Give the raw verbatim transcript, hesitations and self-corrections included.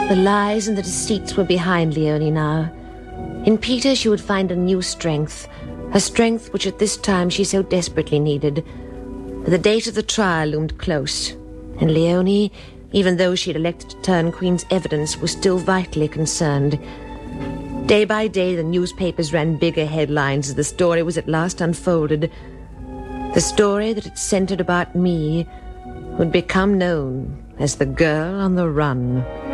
The lies and the deceits were behind Leonie now. In Peter she would find a new strength, a strength which at this time she so desperately needed. But the date of the trial loomed close, and Leonie, even though she had elected to turn Queen's evidence, was still vitally concerned. Day by day the newspapers ran bigger headlines as the story was at last unfolded. The story that had centered about me would become known as the Girl on the Run.